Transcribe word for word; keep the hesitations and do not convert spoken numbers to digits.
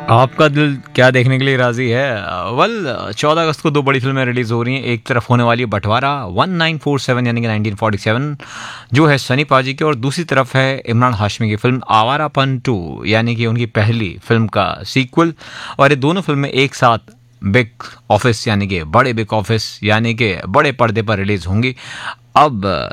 आपका दिल क्या देखने के लिए राजी है? वेल, चौदह अगस्त को दो बड़ी फिल्में रिलीज हो रही हैं। एक तरफ होने वाली है बंटवारा उन्नीस सौ सैंतालीस यानी कि नाइनटीन फोर्टी सेवन, जो है सनी पाजी की, और दूसरी तरफ है इमरान हाशमी की फिल्म आवारापन टू, यानी कि उनकी पहली फिल्म का सीक्वल। और ये दोनों फिल्में एक साथ बिग ऑफिस यानी कि बड़े बिग ऑफिस यानी कि बड़े पर्दे पर रिलीज होंगी। अब